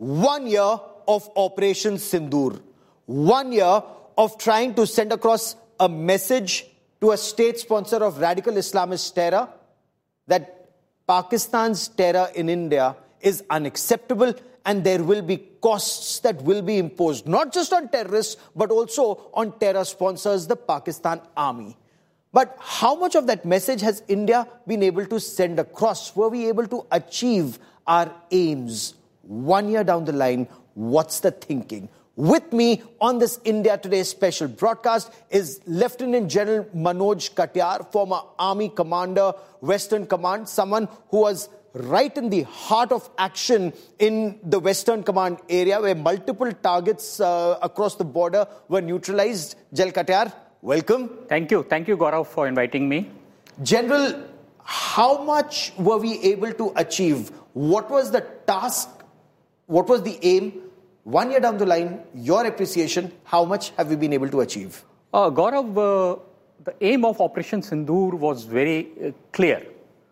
1 year of Operation Sindoor. 1 year of trying to send across a message to a state sponsor of radical Islamist terror that Pakistan's terror in India is unacceptable and there will be costs that will be imposed, not just on terrorists, but also on terror sponsors, the Pakistan army. But how much of that message has India been able to send across? Were we able to achieve our aims? 1 year down the line, what's the thinking? With me on this India Today special broadcast is Lieutenant General Manoj Katiyar, former Army Commander, Western Command, someone who was right in the heart of action in the Western Command area where multiple targets across the border were neutralized. General Katiyar, welcome. Thank you. Thank you, Gaurav, for inviting me. General, how much were we able to achieve? What was the task? What was the aim? 1 year down the line, your appreciation, how much have we been able to achieve? Gaurav, the aim of Operation Sindoor was very clear.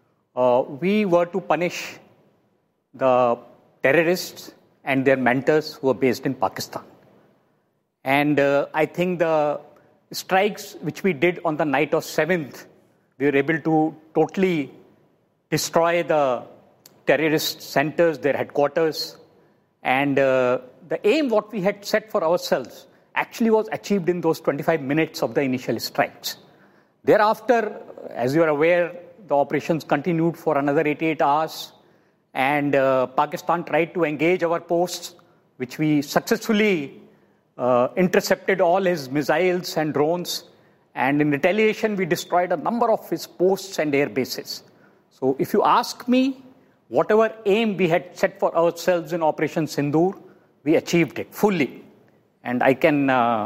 We were to punish the terrorists and their mentors who were based in Pakistan. And I think the strikes which we did on the night of 7th, we were able to totally destroy the terrorist centers, their headquarters. And the aim what we had set for ourselves actually was achieved in those 25 minutes of the initial strikes. Thereafter, as you are aware, the operations continued for another 88 hours. And Pakistan tried to engage our posts, which we successfully intercepted all his missiles and drones. And in retaliation, we destroyed a number of his posts and air bases. So if you ask me, whatever aim we had set for ourselves in Operation Sindoor, we achieved it fully. And I can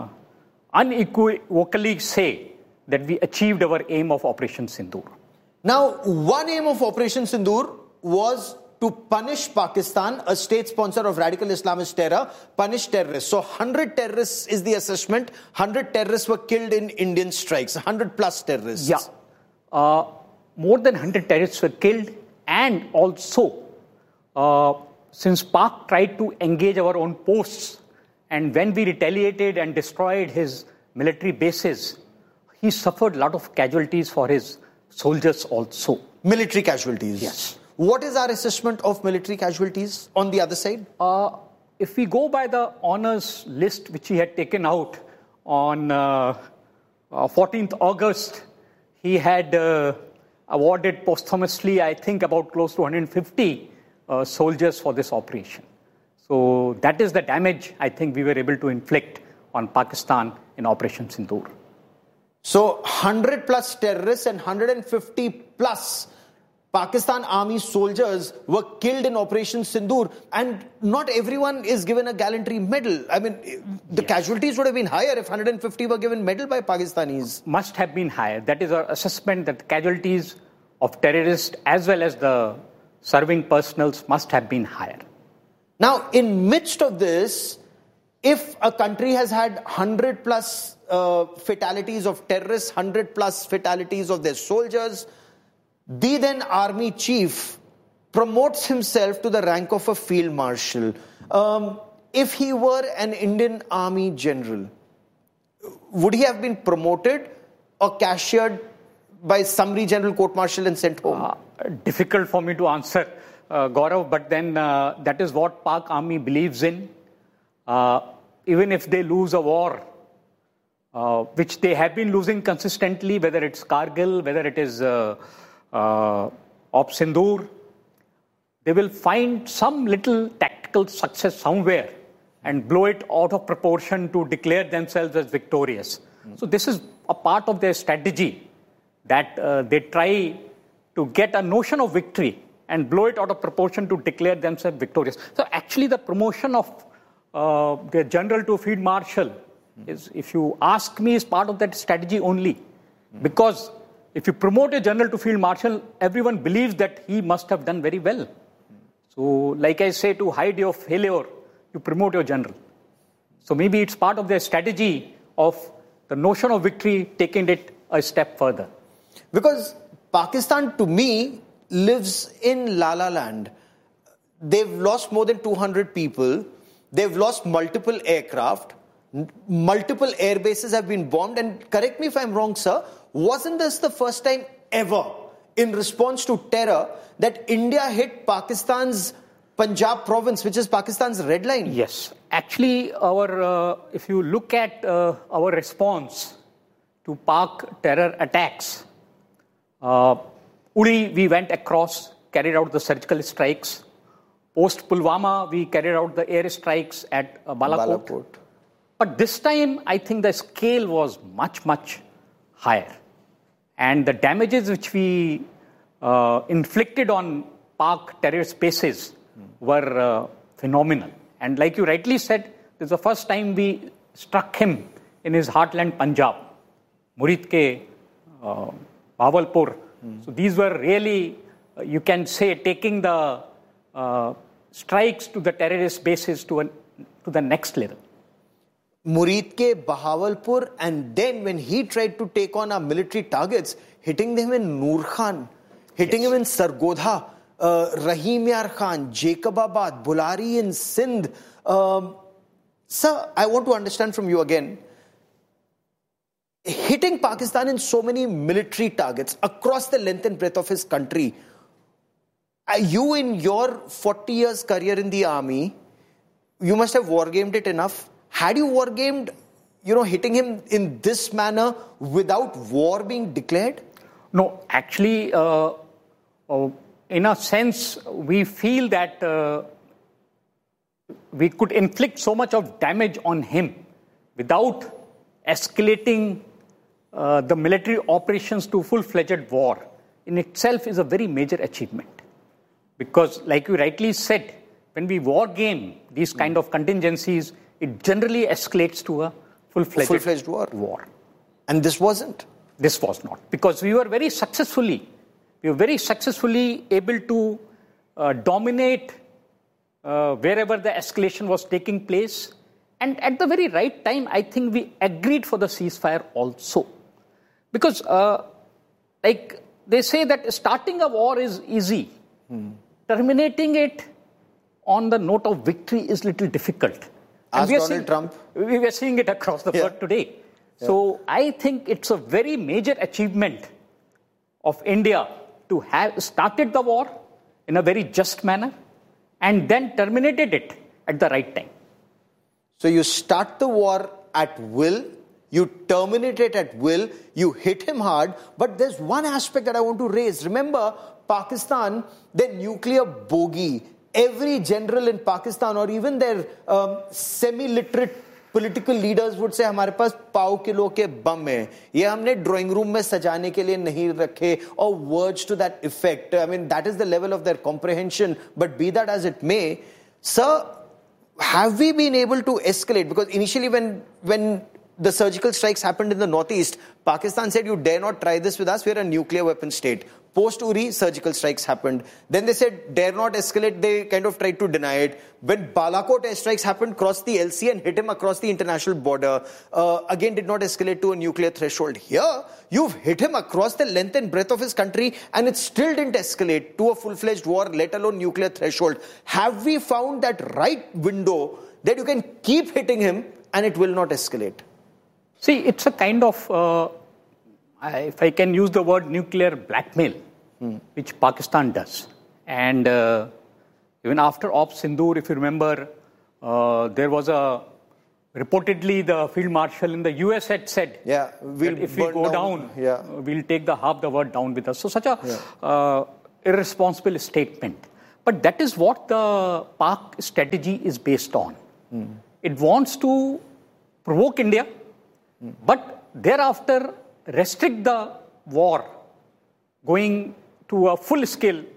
unequivocally say that we achieved our aim of Operation Sindoor. Now, one aim of Operation Sindoor was to punish Pakistan, a state sponsor of radical Islamist terror, punish terrorists. So 100 terrorists is the assessment. 100 terrorists were killed in Indian strikes, 100 plus terrorists. Yeah. More than 100 terrorists were killed. And also, since Pak tried to engage our own posts, and when we retaliated and destroyed his military bases, he suffered a lot of casualties for his soldiers also. Military casualties? Yes. What is our assessment of military casualties on the other side? If we go by the honors list which he had taken out on 14th August, he had awarded posthumously, I think, about close to 150 soldiers for this operation. So that is the damage I think we were able to inflict on Pakistan in Operation Sindoor. So 100 plus terrorists and 150 plus Pakistan army soldiers were killed in Operation Sindoor, and not everyone is given a gallantry medal. I mean, the casualties would have been higher if 150 were given medal by Pakistanis. Must have been higher. That is our assessment, that the casualties of terrorists as well as the serving personals must have been higher. Now, in midst of this, if a country has had 100 plus fatalities of terrorists, 100 plus fatalities of their soldiers, the then army chief promotes himself to the rank of a field marshal. If he were an Indian army general, would he have been promoted or cashiered by summary general court martial and sent home? Difficult for me to answer, Gaurav, but then that is what Pak army believes in. Even if they lose a war, which they have been losing consistently, whether it's Kargil, whether it is Op Sindoor, they will find some little tactical success somewhere and blow it out of proportion to declare themselves as victorious. So this is a part of their strategy, that they try to get a notion of victory and blow it out of proportion to declare themselves victorious. So actually the promotion of their general to field marshal is, if you ask me, is part of that strategy only. Because if you promote a general to field marshal, everyone believes that he must have done very well. So, like I say, to hide your failure, you promote your general. So maybe it's part of their strategy of the notion of victory, taking it a step further. Because Pakistan, to me, lives in La La Land. they've lost more than 200 people. They've lost multiple aircraft. Multiple air bases have been bombed. And correct me if I'm wrong, sir, wasn't this the first time ever in response to terror that India hit Pakistan's Punjab province, which is Pakistan's red line? Yes. Actually, if you look at our response to Pak terror attacks, Uri, we went across, carried out the surgical strikes. Post Pulwama, we carried out the air strikes at Balakot. But this time, I think the scale was much, much higher. And the damages which we inflicted on Pak terrorist bases were phenomenal. And like you rightly said, this is the first time we struck him in his heartland Punjab, Murid ke Bahawalpur. So these were really, you can say, taking the strikes to the terrorist bases to the next level. Murid ke Bahawalpur, and then when he tried to take on our military targets, hitting them in Noor Khan, hitting him in Sargodha, Rahim Yar Khan, Jacobabad, Bulari in Sindh. Sir, I want to understand from you again, hitting Pakistan in so many military targets across the length and breadth of his country, you in your 40 years career in the army, you must have wargamed it enough. Had you wargamed, hitting him in this manner without war being declared? No, actually, in a sense, we feel that we could inflict so much of damage on him without escalating the military operations to full-fledged war in itself is a very major achievement. Because, like you rightly said, when we war game these kind of contingencies, it generally escalates to a full-fledged war. And this wasn't? This was not. Because we were very successfully able to dominate wherever the escalation was taking place. And at the very right time, I think we agreed for the ceasefire also. Because, like they say that starting a war is easy. Terminating it on the note of victory is little difficult. Ask Donald Trump. We were seeing it across the world today. Yeah. So I think it's a very major achievement of India to have started the war in a very just manner and then terminated it at the right time. So you start the war at will, you terminate it at will, you hit him hard, but there's one aspect that I want to raise. Remember, Pakistan, their nuclear bogey, every general in Pakistan or even their semi-literate political leaders would say, हमारे पास पाव kilo के बम हैं, ये हमने drawing room में सजाने के लिए नहीं रखे, or words to that effect. I mean, that is the level of their comprehension, but be that as it may, sir, have we been able to escalate? Because initially when the surgical strikes happened in the northeast, Pakistan said, you dare not try this with us, we're a nuclear weapon state. Post-Uri, surgical strikes happened. Then they said, dare not escalate, they kind of tried to deny it. When Balakot airstrikes happened, crossed the LC and hit him across the international border, again did not escalate to a nuclear threshold. Here, you've hit him across the length and breadth of his country and it still didn't escalate to a full-fledged war, let alone nuclear threshold. Have we found that right window that you can keep hitting him and it will not escalate? See, it's a kind of, if I can use the word nuclear blackmail, which Pakistan does. And even after Operation Sindoor, if you remember, there was reportedly the field marshal in the US had said, if we go down, we'll take half the world down with us. So such a irresponsible statement. But that is what the Pak strategy is based on. It wants to provoke India, but thereafter restrict the war going to a full-scale